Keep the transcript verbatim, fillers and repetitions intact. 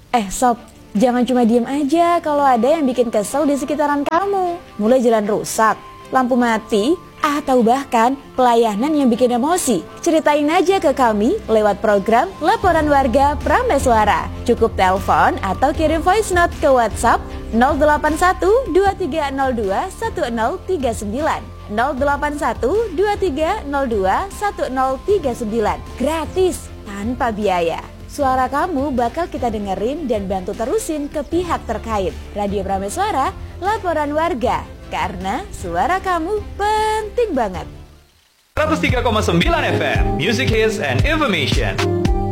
Eh sob, jangan cuma diem aja kalau ada yang bikin kesel di sekitaran kamu. Mulai jalan rusak, lampu mati, atau bahkan pelayanan yang bikin emosi. Ceritain aja ke kami lewat program Laporan Warga Prameswara. Cukup telepon atau kirim voice note ke WhatsApp nol delapan satu dua tiga nol dua satu nol tiga sembilan nol delapan satu dua tiga nol dua satu nol tiga sembilan. Gratis, tanpa biaya. Suara kamu bakal kita dengerin dan bantu terusin ke pihak terkait. Radio Prameswara, Laporan Warga. Karena suara kamu penting banget. seratus tiga koma sembilan F M, Music Hits and Information.